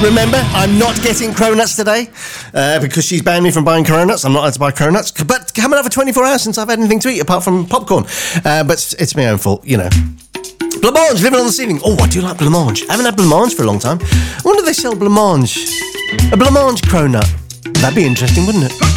Remember, I'm not getting cronuts today because she's banned me from buying cronuts. I'm not allowed to buy cronuts. But coming up for 24 hours since I've had anything to eat apart from popcorn. But it's my own fault, you know. Blancmange, living on the ceiling. Oh, I do like blancmange. I haven't had blancmange for a long time. I wonder if they sell blancmange. A blancmange cronut. That'd be interesting, wouldn't it?